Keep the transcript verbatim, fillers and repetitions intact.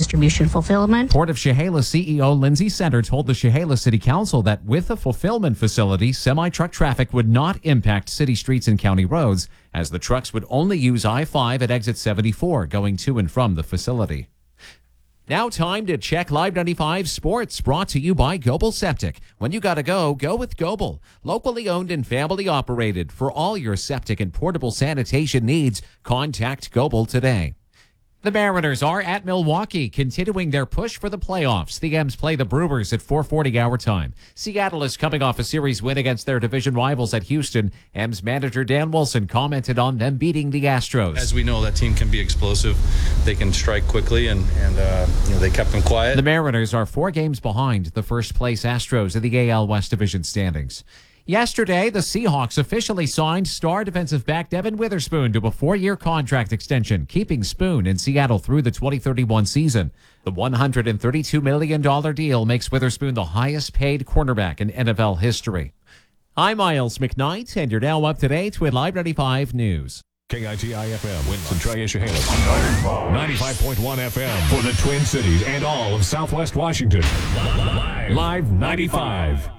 distribution fulfillment. Port of Chehalis C E O Lindsay Center told the Chehalis City Council that with a fulfillment facility, semi-truck traffic would not impact city streets and county roads, as the trucks would only use I five at exit seventy-four going to and from the facility. Now time to check Live ninety-five Sports, brought to you by Goebel Septic. When you gotta go, go with Goebel. Locally owned and family operated. For all your septic and portable sanitation needs, contact Goebel today. The Mariners are at Milwaukee, continuing their push for the playoffs. The M's play the Brewers at four forty hour time. Seattle is coming off a series win against their division rivals at Houston. M's manager Dan Wilson commented on them beating the Astros. As we know, that team can be explosive. They can strike quickly, and, and uh, you know, they kept them quiet. The Mariners are four games behind the first-place Astros in the A L West Division standings. Yesterday, the Seahawks officially signed star defensive back Devin Witherspoon to a four-year contract extension, keeping Spoon in Seattle through the twenty thirty-one season. The one hundred thirty-two million dollars deal makes Witherspoon the highest-paid cornerback in N F L history. I'm Miles McKnight, and you're now up to date with Live ninety-five News. K I T I F M, Winston Travis Chehalis. ninety-five point one F M for the Twin Cities and all of Southwest Washington. Live ninety-five.